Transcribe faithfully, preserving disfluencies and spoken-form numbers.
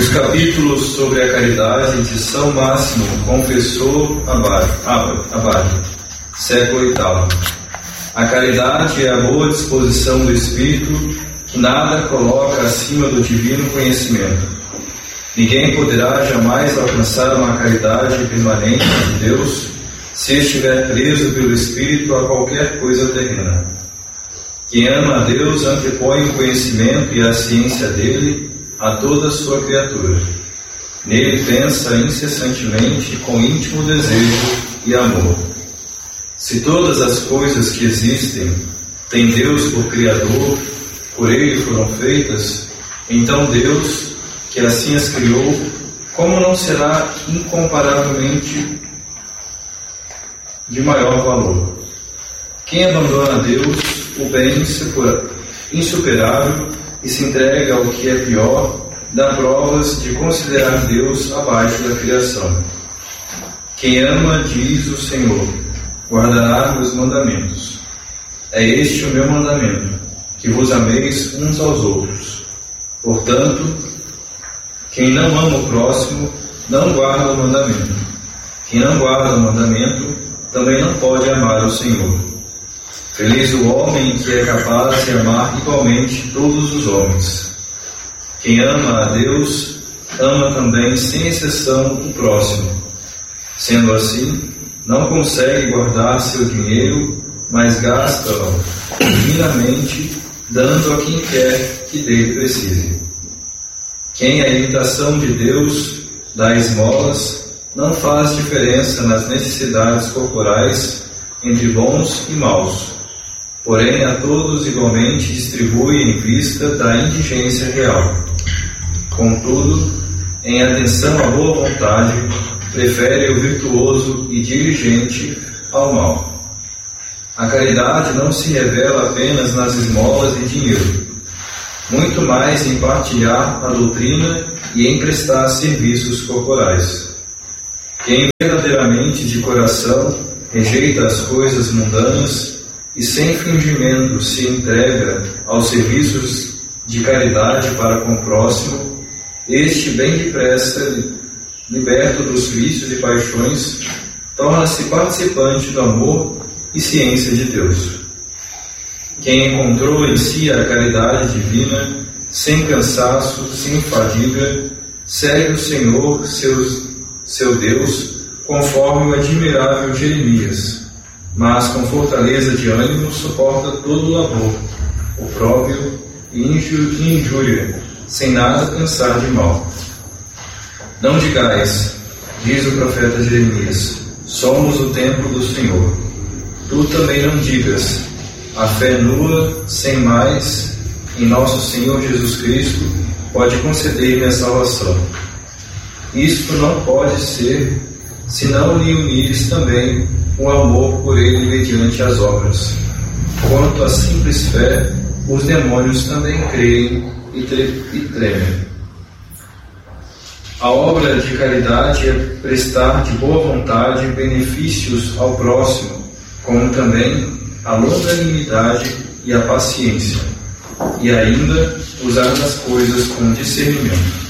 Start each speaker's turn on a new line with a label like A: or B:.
A: Os capítulos sobre a caridade de São Máximo Confessor Abade, século oitavo. A caridade é a boa disposição do espírito que nada coloca acima do divino conhecimento. Ninguém poderá jamais alcançar uma caridade permanente de Deus se estiver preso pelo espírito a qualquer coisa terrena. Quem ama a Deus antepõe o conhecimento e a ciência dele a toda a sua criatura. Nele pensa incessantemente com íntimo desejo e amor. Se todas as coisas que existem têm Deus por Criador, por Ele foram feitas, então Deus, que assim as criou, como não será incomparavelmente de maior valor? Quem abandona a Deus o bem insuperável e se entrega ao que é pior, dá provas de considerar Deus abaixo da criação. Quem ama, diz o Senhor, guardará meus mandamentos. É este o meu mandamento, que vos ameis uns aos outros. Portanto, quem não ama o próximo, não guarda o mandamento. Quem não guarda o mandamento, também não pode amar o Senhor. Feliz o homem que é capaz de amar igualmente todos os homens. Quem ama a Deus, ama também sem exceção o próximo. Sendo assim, não consegue guardar seu dinheiro, mas gasta-o divinamente, dando a quem quer que dele precise. Quem, à imitação de Deus, dá esmolas, não faz diferença nas necessidades corporais entre bons e maus. Porém, a todos igualmente distribui em vista da indigência real. Contudo, em atenção à boa vontade, prefere o virtuoso e diligente ao mal. A caridade não se revela apenas nas esmolas e dinheiro, muito mais em partilhar a doutrina e em prestar serviços corporais. Quem verdadeiramente de coração rejeita as coisas mundanas e sem fingimento se entrega aos serviços de caridade para com o próximo, este bem depressa, liberto dos vícios e paixões, torna-se participante do amor e ciência de Deus. Quem encontrou em si a caridade divina, sem cansaço, sem fadiga, segue o Senhor, seus, seu Deus, conforme o admirável Jeremias, mas com fortaleza de ânimo suporta todo o labor, opróbrio e injúria, sem nada pensar de mal. Não digais, diz o profeta Jeremias, somos o templo do Senhor. Tu também não digas, a fé nua, sem mais, em nosso Senhor Jesus Cristo, pode conceder-me a salvação. Isto não pode ser, se não lhe unires também o amor por Ele mediante as obras. Quanto à simples fé, os demônios também creem e, tre- e tremem. A obra de caridade é prestar de boa vontade benefícios ao próximo, como também a longanimidade e a paciência, e ainda usar as coisas com discernimento.